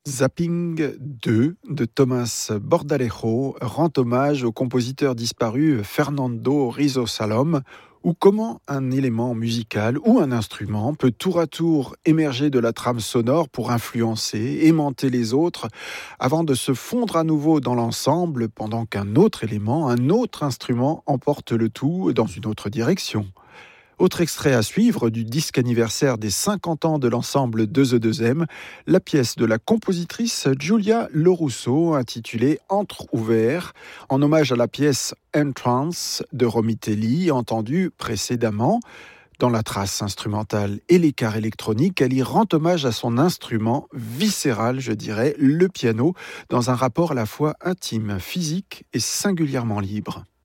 Zapping 2 de Tomás Bordalejo rend hommage au compositeur disparu Fernando Rizzo Salom, ou comment un élément musical ou un instrument peut tour à tour émerger de la trame sonore pour influencer, aimanter les autres, avant de se fondre à nouveau dans l'ensemble pendant qu'un autre élément, un autre instrument emporte le tout dans une autre direction. Autre extrait à suivre du disque anniversaire des 50 ans de l'ensemble 2E2M, la pièce de la compositrice Giulia Lorusso intitulée Entre-ouvert, en hommage à la pièce Entrance de Romitelli, entendue précédemment. Dans la trace instrumentale et l'écart électronique, elle y rend hommage à son instrument viscéral, je dirais, le piano, dans un rapport à la fois intime, physique et singulièrement libre.